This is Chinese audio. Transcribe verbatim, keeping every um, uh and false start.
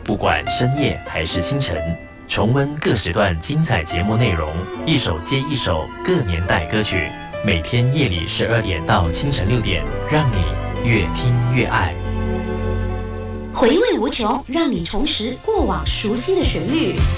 不管深夜还是清晨，重温各时段精彩节目内容，一首接一首各年代歌曲，每天夜里十二点到清晨六点，让你越听越爱。 回味无穷，让你重拾过往熟悉的旋律。